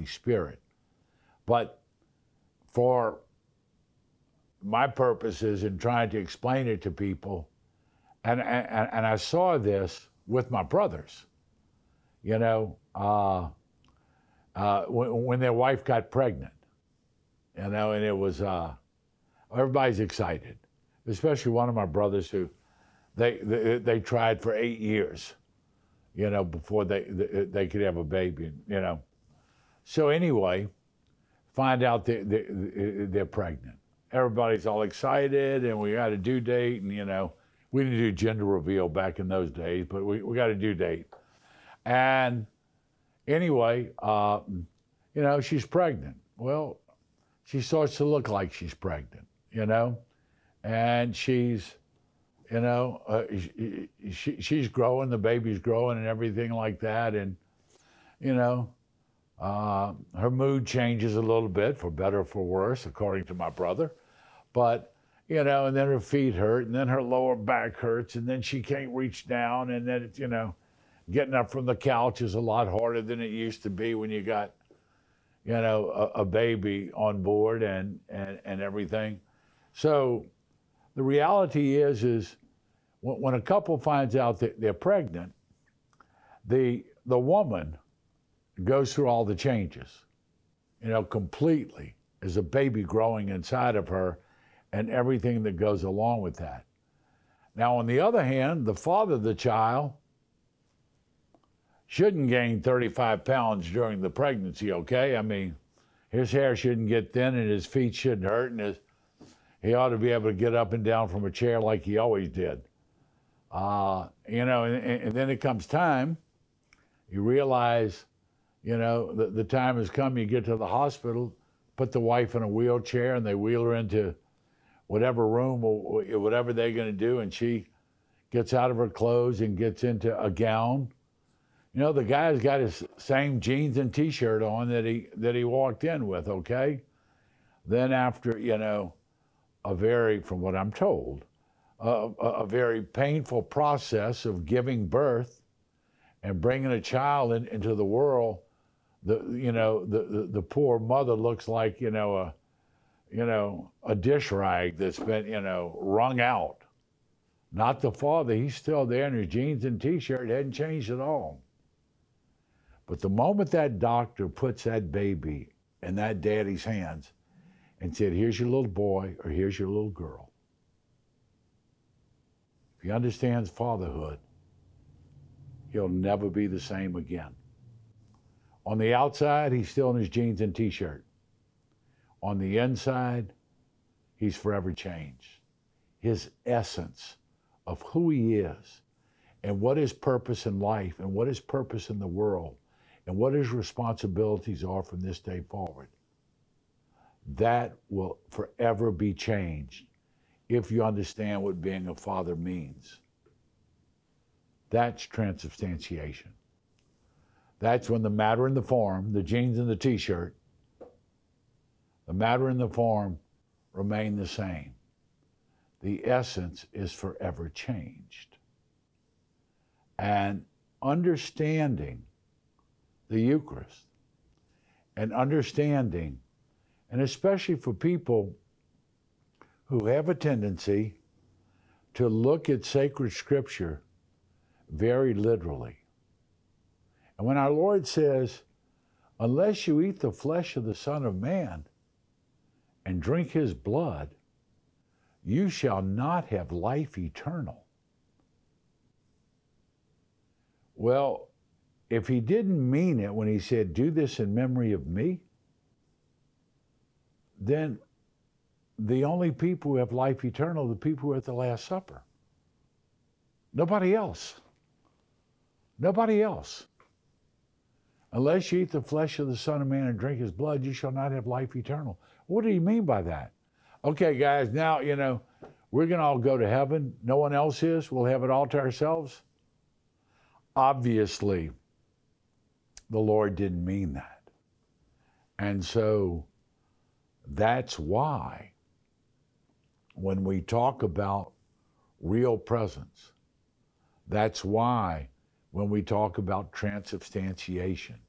Holy Spirit. But for my purposes in trying to explain it to people, and I saw this with my brothers, you know, when their wife got pregnant, you know, and it was, everybody's excited, especially one of my brothers who they tried for 8 years, you know, before they could have a baby, you know. So anyway, find out they're pregnant. Everybody's all excited, and we got a due date, and, you know, we didn't do gender reveal back in those days, but we got a due date. And anyway, you know, she's pregnant. Well, she starts to look like she's pregnant, you know, and she's, you know, she's growing, the baby's growing and everything like that. And, you know, her mood changes a little bit, for better or for worse, according to my brother. But, you know, and then her feet hurt, and then her lower back hurts, and then she can't reach down, and then it's, you know, getting up from the couch is a lot harder than it used to be when you got, you know, a baby on board and everything. So the reality is when a couple finds out that they're pregnant, the woman goes through all the changes, you know, completely, as a baby growing inside of her and everything that goes along with that. Now, on the other hand, the father of the child shouldn't gain 35 pounds during the pregnancy, okay? I mean, his hair shouldn't get thin and his feet shouldn't hurt, and he ought to be able to get up and down from a chair like he always did. You know, and then it comes time, you realize, you know, the time has come, you get to the hospital, put the wife in a wheelchair, and they wheel her into whatever room or whatever they're going to do, and she gets out of her clothes and gets into a gown. You know, the guy's got his same jeans and T-shirt on that he walked in with, okay? Then after, you know, from what I'm told, a very painful process of giving birth and bringing a child into the world, the poor mother looks like, you know, a dish rag that's been, you know, wrung out. Not the father, he's still there in his jeans and T-shirt, hadn't changed at all. But the moment that doctor puts that baby in that daddy's hands and said, here's your little boy or here's your little girl, if he understands fatherhood, he'll never be the same again. On the outside, he's still in his jeans and T-shirt. On the inside, he's forever changed. His essence of who he is and what his purpose in life and what his purpose in the world and what his responsibilities are from this day forward, that will forever be changed if you understand what being a father means. That's transubstantiation. That's when the matter and the form, the jeans and the T-shirt, the matter and the form remain the same. The essence is forever changed. And understanding the Eucharist and understanding, and especially for people who have a tendency to look at sacred scripture very literally. And when our Lord says, unless you eat the flesh of the Son of Man and drink his blood, you shall not have life eternal. Well, if he didn't mean it when he said, do this in memory of me, then the only people who have life eternal are the people who are at the Last Supper. Nobody else. Nobody else. Unless you eat the flesh of the Son of Man and drink his blood, you shall not have life eternal. What do you mean by that? Okay, guys, now, you know, we're going to all go to heaven. No one else is. We'll have it all to ourselves. Obviously, the Lord didn't mean that. And so that's why when we talk about real presence, that's why when we talk about transubstantiation,